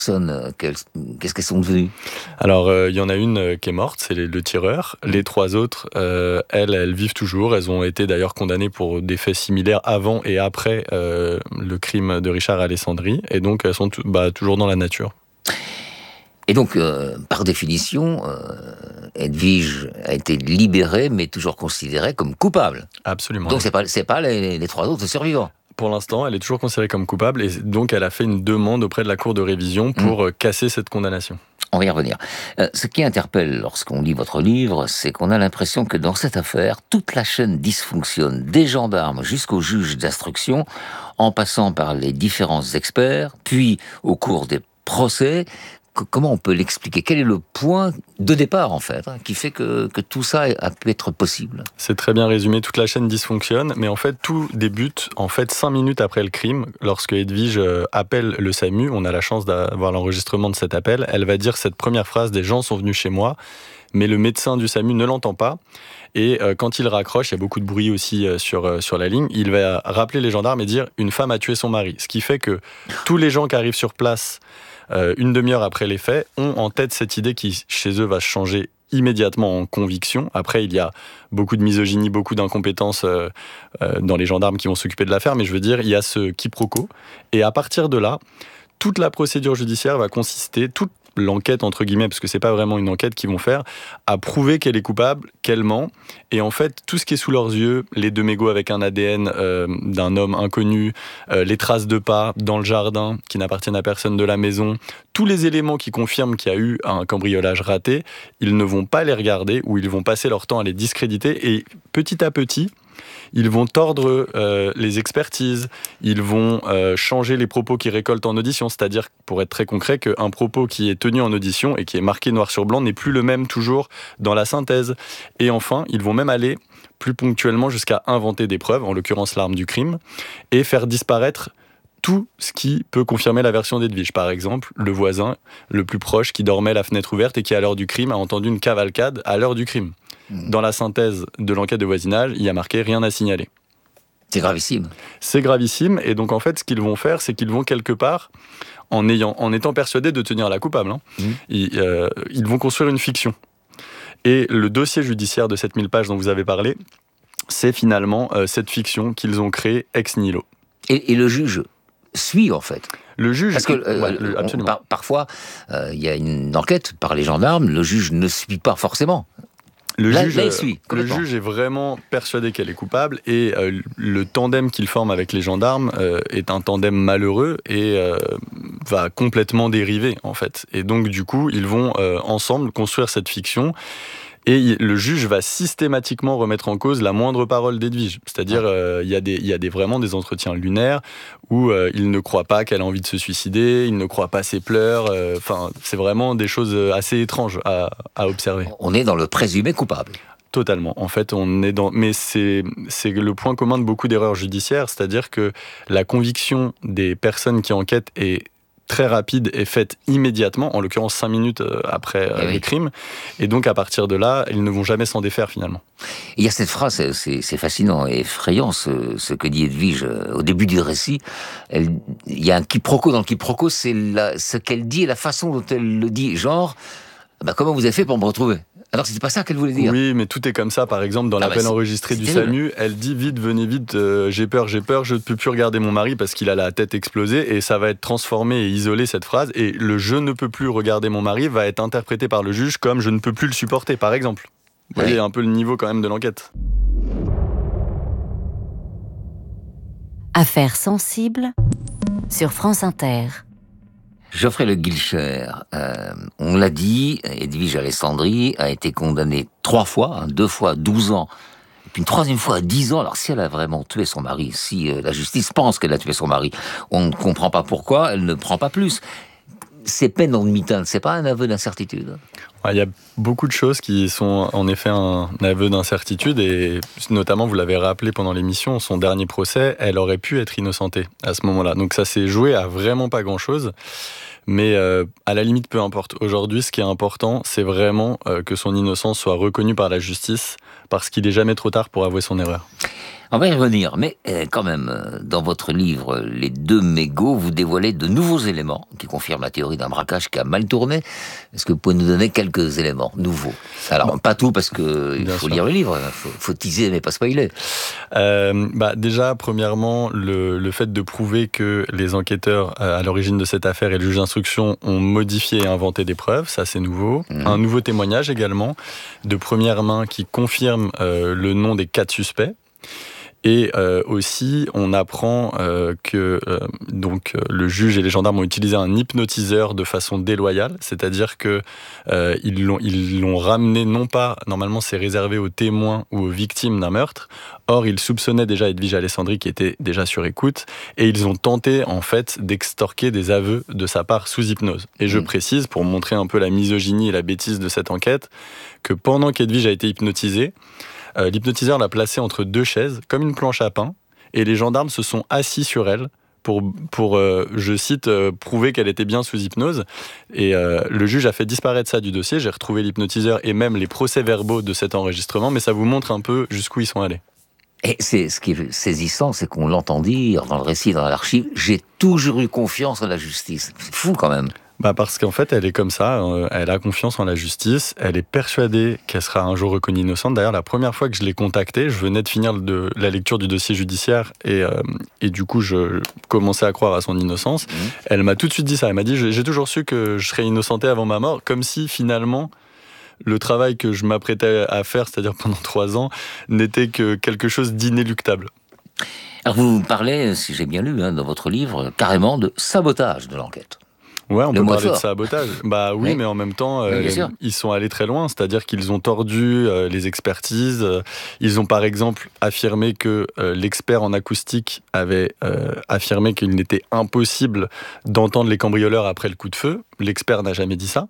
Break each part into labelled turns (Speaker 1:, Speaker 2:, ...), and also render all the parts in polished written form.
Speaker 1: Qu'est-ce qu'elles sont devenues?
Speaker 2: Alors, il y en a une qui est morte, c'est le tireur. Les 3 autres, elles vivent toujours. Elles ont été d'ailleurs condamnées pour des faits similaires avant et après le crime de Richard Alessandri. Et donc, elles sont toujours dans la nature.
Speaker 1: Et donc, par définition, Edwige a été libérée, mais toujours considérée comme coupable.
Speaker 2: Absolument.
Speaker 1: Donc, c'est pas les 3 autres survivants.
Speaker 2: Pour l'instant, elle est toujours considérée comme coupable et donc elle a fait une demande auprès de la Cour de révision pour casser cette condamnation.
Speaker 1: On va y revenir. Ce qui interpelle lorsqu'on lit votre livre, c'est qu'on a l'impression que dans cette affaire, toute la chaîne dysfonctionne, des gendarmes jusqu'au juge d'instruction, en passant par les différents experts, puis au cours des procès. Comment on peut l'expliquer? Quel est le point de départ, en fait, qui fait que tout ça a pu être possible?
Speaker 2: C'est très bien résumé, toute la chaîne dysfonctionne, mais en fait, tout débute 5 minutes après le crime, lorsque Edwige appelle le SAMU. On a la chance d'avoir l'enregistrement de cet appel. Elle va dire cette première phrase: « Des gens sont venus chez moi », mais le médecin du SAMU ne l'entend pas. Et quand il raccroche, il y a beaucoup de bruit aussi sur la ligne, il va rappeler les gendarmes et dire « Une femme a tué son mari ». Ce qui fait que tous les gens qui arrivent sur place une demi-heure après les faits, ont en tête cette idée qui, chez eux, va se changer immédiatement en conviction. Après, il y a beaucoup de misogynie, beaucoup d'incompétence dans les gendarmes qui vont s'occuper de l'affaire, mais je veux dire, il y a ce quiproquo. Et à partir de là, toute la procédure judiciaire va consister, toute l'enquête, entre guillemets, parce que c'est pas vraiment une enquête qu'ils vont faire, à prouver qu'elle est coupable, qu'elle ment. Et en fait, tout ce qui est sous leurs yeux, les 2 mégots avec un ADN d'un homme inconnu, les traces de pas dans le jardin qui n'appartiennent à personne de la maison, tous les éléments qui confirment qu'il y a eu un cambriolage raté, ils ne vont pas les regarder ou ils vont passer leur temps à les discréditer. Et petit à petit, ils vont tordre les expertises, ils vont changer les propos qu'ils récoltent en audition, c'est-à-dire, pour être très concret, qu'un propos qui est tenu en audition et qui est marqué noir sur blanc n'est plus le même toujours dans la synthèse. Et enfin, ils vont même aller plus ponctuellement jusqu'à inventer des preuves, en l'occurrence l'arme du crime, et faire disparaître tout ce qui peut confirmer la version d'Edwige. Par exemple, le voisin le plus proche qui dormait la fenêtre ouverte et qui, à l'heure du crime, a entendu une cavalcade à l'heure du crime. Dans la synthèse de l'enquête de voisinage, il y a marqué « rien à signaler ».
Speaker 1: C'est gravissime.
Speaker 2: C'est gravissime, et donc en fait, ce qu'ils vont faire, c'est qu'ils vont quelque part, en étant persuadés de tenir la coupable, ils vont construire une fiction. Et le dossier judiciaire de 7000 pages dont vous avez parlé, c'est finalement cette fiction qu'ils ont créée ex nihilo.
Speaker 1: Et le juge suit, en fait.
Speaker 2: Le juge...
Speaker 1: Parce que
Speaker 2: absolument.
Speaker 1: Parfois, il y a une enquête par les gendarmes, le juge ne suit pas forcément.
Speaker 2: Le
Speaker 1: juge
Speaker 2: est vraiment persuadé qu'elle est coupable, et le tandem qu'il forme avec les gendarmes est un tandem malheureux et va complètement dériver, en fait. Et donc, du coup, ils vont ensemble construire cette fiction. Et le juge va systématiquement remettre en cause la moindre parole d'Edwige. C'est-à-dire, il y a vraiment des entretiens lunaires où il ne croit pas qu'elle a envie de se suicider, il ne croit pas ses pleurs. C'est vraiment des choses assez étranges à observer.
Speaker 1: On est dans le présumé coupable.
Speaker 2: Totalement. En fait, mais c'est le point commun de beaucoup d'erreurs judiciaires, c'est-à-dire que la conviction des personnes qui enquêtent est très rapide et faite immédiatement, en l'occurrence 5 minutes après le crime. Et donc, à partir de là, ils ne vont jamais s'en défaire, finalement.
Speaker 1: Il y a cette phrase, c'est fascinant et effrayant, ce que dit Edwige au début du récit. Il y a un quiproquo dans le quiproquo, c'est ce qu'elle dit et la façon dont elle le dit. Genre, comment vous avez fait pour me retrouver? Alors, c'était pas ça qu'elle voulait dire.
Speaker 2: Oui, mais tout est comme ça. Par exemple, dans l'appel enregistré du SAMU, elle dit « Vite, venez vite, j'ai peur, je ne peux plus regarder mon mari parce qu'il a la tête explosée ». Et ça va être transformé et isolé, cette phrase. Et le « je ne peux plus regarder mon mari » va être interprété par le juge comme « je ne peux plus le supporter », par exemple. Vous voyez un peu le niveau quand même de l'enquête.
Speaker 3: Affaire sensible sur France Inter.
Speaker 1: Geoffrey Le Guilcher, on l'a dit, Edwige Alessandri a été condamnée 3 fois, 2 fois 12 ans, et puis une 3e fois à 10 ans. Alors si elle a vraiment tué son mari, si la justice pense qu'elle a tué son mari, on ne comprend pas pourquoi elle ne prend pas plus. Ces peines en demi-teinte, c'est pas un aveu d'incertitude?
Speaker 2: Il y a beaucoup de choses qui sont en effet un aveu d'incertitude, et notamment, vous l'avez rappelé pendant l'émission, son dernier procès, elle aurait pu être innocentée à ce moment-là. Donc ça s'est joué à vraiment pas grand-chose, mais à la limite, peu importe. Aujourd'hui, ce qui est important, c'est vraiment que son innocence soit reconnue par la justice, parce qu'il n'est jamais trop tard pour avouer son erreur.
Speaker 1: On va y revenir, mais quand même, dans votre livre Les deux mégots, vous dévoilez de nouveaux éléments qui confirment la théorie d'un braquage qui a mal tourné. Est-ce que vous pouvez nous donner quelques éléments nouveaux? Alors, pas tout, parce qu'il faut lire le livre, faut teaser mais pas spoiler.
Speaker 2: Déjà, premièrement, le fait de prouver que les enquêteurs à l'origine de cette affaire et le juge d'instruction ont modifié et inventé des preuves, ça c'est nouveau. Un nouveau témoignage également, de première main, qui confirme le nom des 4 suspects. Et aussi, on apprend que le juge et les gendarmes ont utilisé un hypnotiseur de façon déloyale, c'est-à-dire que ils l'ont ramené, non pas, normalement c'est réservé aux témoins ou aux victimes d'un meurtre, or ils soupçonnaient déjà Edwige Alessandri qui était déjà sur écoute, et ils ont tenté en fait d'extorquer des aveux de sa part sous hypnose. Et je précise, pour montrer un peu la misogynie et la bêtise de cette enquête, que pendant qu'Edwige a été hypnotisée, l'hypnotiseur l'a placée entre 2 chaises, comme une planche à pain, et les gendarmes se sont assis sur elle pour je cite, prouver qu'elle était bien sous hypnose. Et le juge a fait disparaître ça du dossier. J'ai retrouvé l'hypnotiseur et même les procès-verbaux de cet enregistrement, mais ça vous montre un peu jusqu'où ils sont allés.
Speaker 1: Et ce qui est saisissant, c'est qu'on l'entend dire dans le récit, dans l'archive, j'ai toujours eu confiance en la justice. C'est fou quand même.
Speaker 2: Parce qu'en fait, elle est comme ça, elle a confiance en la justice, elle est persuadée qu'elle sera un jour reconnue innocente. D'ailleurs, la première fois que je l'ai contactée, je venais de finir la lecture du dossier judiciaire et du coup, je commençais à croire à son innocence. Elle m'a tout de suite dit ça, elle m'a dit « J'ai toujours su que je serais innocenté avant ma mort », comme si finalement le travail que je m'apprêtais à faire, c'est-à-dire pendant 3 ans, n'était que quelque chose d'inéluctable.
Speaker 1: Alors vous parlez, si j'ai bien lu dans votre livre, carrément de sabotage de l'enquête.
Speaker 2: Ouais, on peut parler de sabotage. Oui, mais en même temps, ils sont allés très loin. C'est-à-dire qu'ils ont tordu les expertises. Ils ont par exemple affirmé que l'expert en acoustique avait affirmé qu'il n'était impossible d'entendre les cambrioleurs après le coup de feu. L'expert n'a jamais dit ça.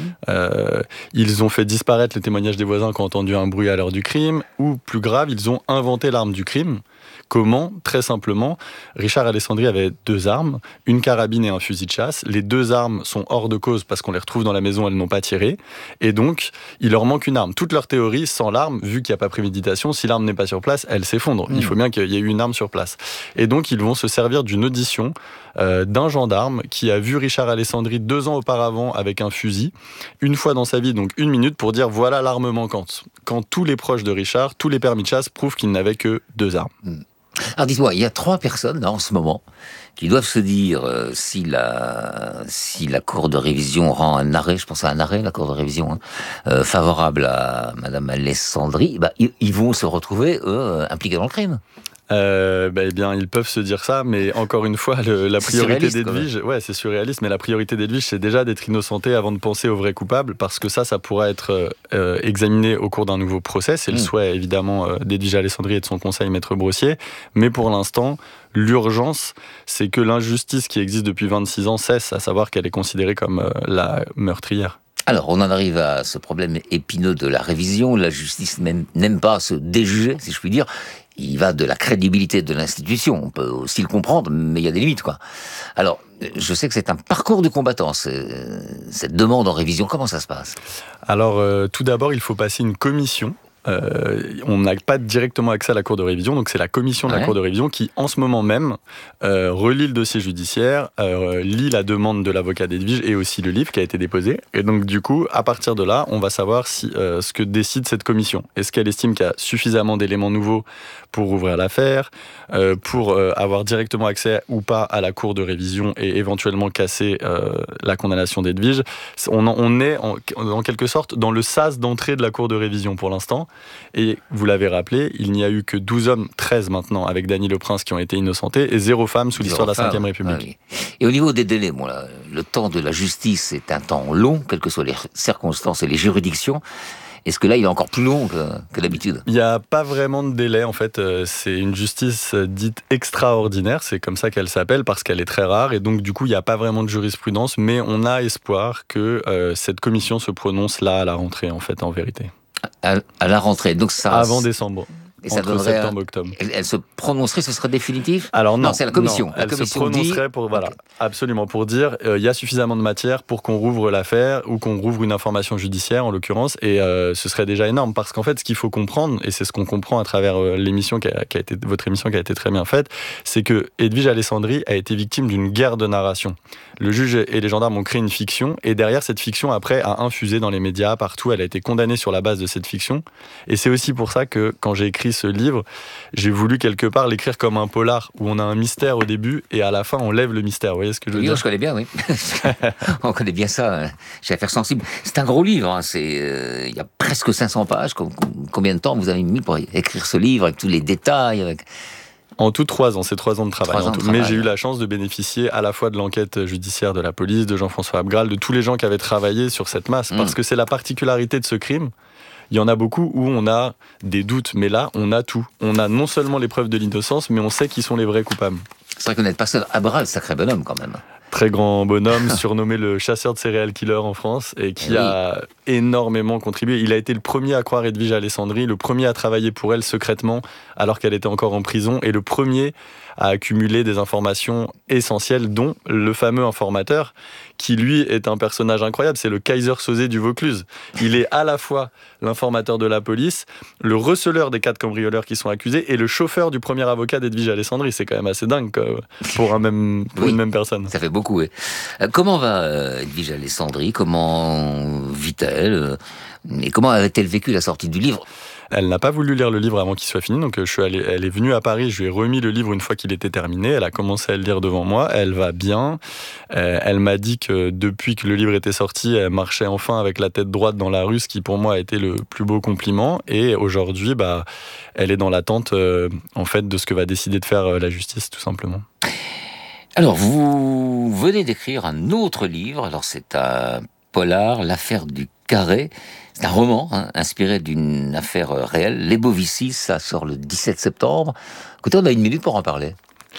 Speaker 2: Ils ont fait disparaître les témoignages des voisins qui ont entendu un bruit à l'heure du crime. Ou plus grave, ils ont inventé l'arme du crime. Comment? Très simplement, Richard Alessandri avait 2 armes, une carabine et un fusil de chasse. Les 2 armes sont hors de cause parce qu'on les retrouve dans la maison, elles n'ont pas tiré. Et donc, il leur manque une arme. Toute leur théorie, sans l'arme, vu qu'il n'y a pas préméditation, si l'arme n'est pas sur place, elle s'effondre. Il faut bien qu'il y ait eu une arme sur place. Et donc, ils vont se servir d'une audition d'un gendarme qui a vu Richard Alessandri 2 ans auparavant avec un fusil, une fois dans sa vie, donc 1 minute, pour dire voilà l'arme manquante. Quand tous les proches de Richard, tous les permis de chasse prouvent qu'il n'avait que 2 armes.
Speaker 1: Alors dites-moi, il y a 3 personnes là, en ce moment qui doivent se dire si la cour de révision rend un arrêt, je pense à un arrêt, la cour de révision, favorable à Madame Alessandri, ils vont se retrouver impliqués dans le crime.
Speaker 2: Ils peuvent se dire ça, mais encore une fois, la priorité d'Edwige, c'est surréaliste, mais la priorité d'Edwige, c'est déjà d'être innocenté avant de penser au vrai coupable, parce que ça pourra être examiné au cours d'un nouveau procès. C'est le souhait, évidemment, d'Edwige Alessandri et de son conseil, Maître Brossier. Mais pour l'instant, l'urgence, c'est que l'injustice qui existe depuis 26 ans cesse, à savoir qu'elle est considérée comme la meurtrière.
Speaker 1: Alors, on en arrive à ce problème épineux de la révision. La justice n'aime pas se déjuger, si je puis dire. Il va de la crédibilité de l'institution. On peut aussi le comprendre, mais il y a des limites, quoi. Alors, je sais que c'est un parcours du combattant, cette demande en révision. Comment ça se passe?
Speaker 2: Alors, tout d'abord, il faut passer une commission. On n'a pas directement accès à la cour de révision, donc c'est la commission de la cour de révision qui, en ce moment même, relit le dossier judiciaire, lit la demande de l'avocat d'Edwige et aussi le livre qui a été déposé. Et donc, du coup, à partir de là, on va savoir ce que décide cette commission. Est-ce qu'elle estime qu'il y a suffisamment d'éléments nouveaux pour ouvrir l'affaire, pour avoir directement accès ou pas à la cour de révision et éventuellement casser la condamnation d'Edwige. On est en quelque sorte dans le sas d'entrée de la cour de révision pour l'instant. Et vous l'avez rappelé, il n'y a eu que 12 hommes, 13 maintenant, avec Dany Le Prince qui ont été innocentés, et 0 femme sous l'histoire de la Ve République.
Speaker 1: Ah oui. Et au niveau des délais, le temps de la justice est un temps long, quelles que soient les circonstances et les juridictions. Est-ce que là, il est encore plus long que d'habitude?
Speaker 2: Il n'y a pas vraiment de délai, en fait. C'est une justice dite extraordinaire, c'est comme ça qu'elle s'appelle, parce qu'elle est très rare, et donc du coup, il n'y a pas vraiment de jurisprudence, mais on a espoir que cette commission se prononce là, à la rentrée, en fait, en vérité.
Speaker 1: À la rentrée, donc ça...
Speaker 2: Avant décembre.
Speaker 1: Et ça
Speaker 2: entre septembre et octobre.
Speaker 1: Elle se prononcerait, ce serait définitif?
Speaker 2: Alors non,
Speaker 1: c'est la commission.
Speaker 2: Elle se prononcerait pour, voilà, absolument, pour dire il y a suffisamment de matière pour qu'on rouvre l'affaire ou qu'on rouvre une information judiciaire en l'occurrence, et ce serait déjà énorme, parce qu'en fait ce qu'il faut comprendre, et c'est ce qu'on comprend à travers l'émission votre émission qui a été très bien faite, c'est que Edwige Alessandri a été victime d'une guerre de narration. Le juge et les gendarmes ont créé une fiction, et derrière cette fiction après a infusé dans les médias, partout, elle a été condamnée sur la base de cette fiction, et c'est aussi pour ça que quand j'ai écrit ce livre, j'ai voulu quelque part l'écrire comme un polar, où on a un mystère au début et à la fin on lève le mystère. Vous voyez ce que je veux dire?
Speaker 1: Je connais bien, oui. On connaît bien ça chez Affaires Sensibles. C'est un gros livre, hein. Il y a presque 500 pages. Combien de temps vous avez mis pour écrire ce livre, avec tous les détails
Speaker 2: En tout, 3 ans, c'est 3 ans de travail.
Speaker 1: 3 ans de
Speaker 2: travail. Mais j'ai eu la chance de bénéficier à la fois de l'enquête judiciaire de la police, de Jean-François Abgral, de tous les gens qui avaient travaillé sur cette masse, parce que c'est la particularité de ce crime. Il y en a beaucoup où on a des doutes, mais là, on a tout. On a non seulement les preuves de l'innocence, mais on sait qui sont les vrais coupables.
Speaker 1: C'est vrai que vous n'êtes pas seul. Abral, sacré bonhomme quand même.
Speaker 2: Très grand bonhomme, surnommé le chasseur de serial killer en France, et qui a énormément contribué. Il a été le premier à croire Edwige Alessandri, le premier à travailler pour elle secrètement, alors qu'elle était encore en prison, et le premier à accumuler des informations essentielles, dont le fameux informateur, qui lui est un personnage incroyable, c'est le Kaiser Soze du Vaucluse. Il est à la fois l'informateur de la police, le receleur des 4 cambrioleurs qui sont accusés, et le chauffeur du premier avocat d'Edwige Alessandri. C'est quand même assez dingue pour une même personne.
Speaker 1: Ça fait beaucoup, oui. Comment va Edwige Alessandri? Comment vit-elle? Et comment avait-elle vécu la sortie du livre?
Speaker 2: Elle n'a pas voulu lire le livre avant qu'il soit fini, donc elle est venue à Paris, je lui ai remis le livre une fois qu'il était terminé, elle a commencé à le lire devant moi, elle va bien, elle m'a dit que depuis que le livre était sorti, elle marchait enfin avec la tête droite dans la rue, ce qui pour moi a été le plus beau compliment, et aujourd'hui, elle est dans l'attente en fait, de ce que va décider de faire la justice, tout simplement.
Speaker 1: Alors, vous venez d'écrire un autre livre, alors c'est un polar, L'affaire du Carré. C'est un roman inspiré d'une affaire réelle. Les Bovici, ça sort le 17 septembre. Écoutez, on a 1 minute pour en parler.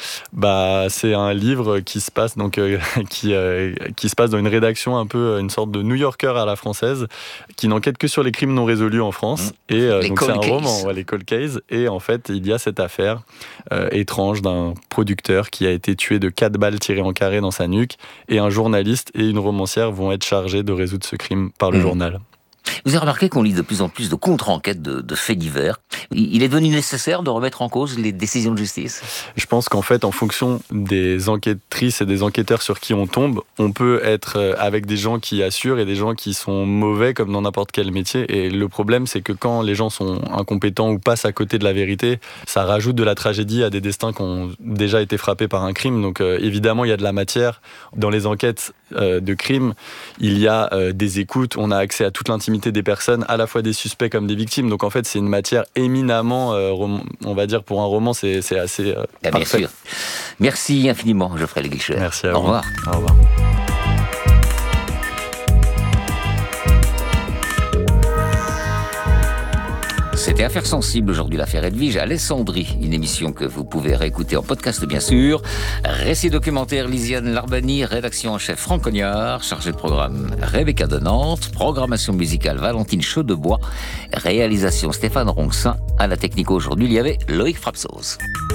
Speaker 2: C'est un livre qui se passe qui se passe dans une rédaction un peu une sorte de New Yorker à la française, qui n'enquête que sur les crimes non résolus en France. Et donc c'est un roman, les cold cases. Et en fait, il y a cette affaire étrange d'un producteur qui a été tué de 4 balles tirées en carré dans sa nuque, et un journaliste et une romancière vont être chargés de résoudre ce crime par le journal.
Speaker 1: Vous avez remarqué qu'on lit de plus en plus de contre-enquêtes, de faits divers. Il est devenu nécessaire de remettre en cause les décisions de justice?
Speaker 2: Je pense qu'en fait, en fonction des enquêtrices et des enquêteurs sur qui on tombe, on peut être avec des gens qui assurent et des gens qui sont mauvais, comme dans n'importe quel métier. Et le problème, c'est que quand les gens sont incompétents ou passent à côté de la vérité, ça rajoute de la tragédie à des destins qui ont déjà été frappés par un crime. Donc évidemment, il y a de la matière. Dans les enquêtes de crimes, il y a des écoutes, on a accès à toute l'intimité des personnes, à la fois des suspects comme des victimes. Donc en fait, c'est une matière éminemment, on va dire, pour un roman, c'est assez
Speaker 1: bien
Speaker 2: parfait.
Speaker 1: Sûr. Merci infiniment, Geoffrey Le Guicher.
Speaker 2: Merci à vous.
Speaker 1: Au revoir.
Speaker 2: Au revoir.
Speaker 1: C'était Affaires Sensibles, aujourd'hui l'affaire Edwige Alessandri, une émission que vous pouvez réécouter en podcast bien sûr. Récit documentaire Lisiane Larbani, rédaction en chef Franck Cognard, chargé de programme Rebecca de Nantes, programmation musicale Valentine Chaudebois, réalisation Stéphane Ronxin, à la technique aujourd'hui il y avait Loïc Frapsos.